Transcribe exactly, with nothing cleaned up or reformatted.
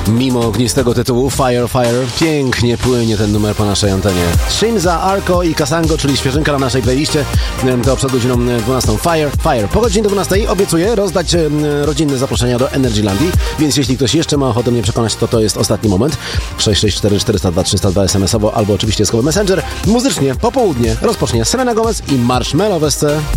Mimo ognistego tytułu Fire, Fire, pięknie płynie ten numer po naszej antenie. Shinza, Arco i Kasango, czyli świeżynka na naszej playliście, to przed godziną dwunastą. Fire, Fire. Po godzinie dwunastej obiecuję rozdać rodzinne zaproszenia do Energylandii, więc jeśli ktoś jeszcze ma ochotę mnie przekonać, to to jest ostatni moment. sześć sześć cztery cztery zero dwa trzy zero dwa es em esowo albo oczywiście skowy Messenger. Muzycznie po południe rozpocznie Selena Gomez i Marshmello w S C.